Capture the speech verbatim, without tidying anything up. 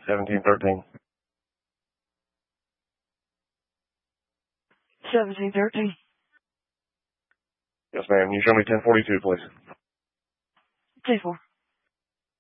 seventeen thirteen. seventeen thirteen. Yes, ma'am. You show me ten forty-two, please. ten four.